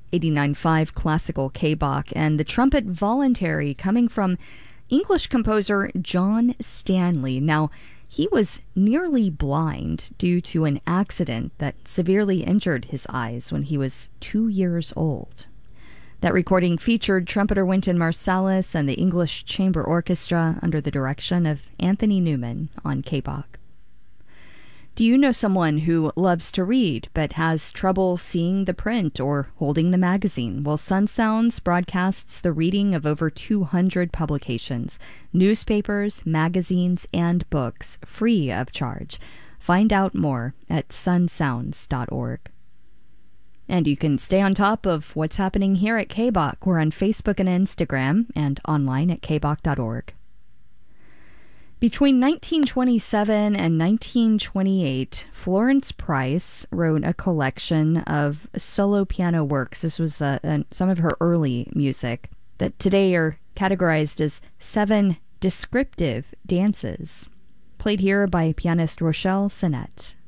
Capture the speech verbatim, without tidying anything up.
eighty-nine point five Classical K-Bach, and the trumpet Voluntary coming from English composer John Stanley. Now, he was nearly blind due to an accident that severely injured his eyes when he was two years old. That recording featured trumpeter Wynton Marsalis and the English Chamber Orchestra under the direction of Anthony Newman on K-Bach. Do you know someone who loves to read but has trouble seeing the print or holding the magazine? Well, Sun Sounds broadcasts the reading of over two hundred publications, newspapers, magazines, and books, free of charge. Find out more at sun sounds dot org. And you can stay on top of what's happening here at K-Bach. We're on Facebook and Instagram and online at k bach dot org. Between nineteen twenty-seven and nineteen twenty-eight, Florence Price wrote a collection of solo piano works. This was uh, uh, some of her early music that today are categorized as seven descriptive dances, played here by pianist Rochelle Sinnett.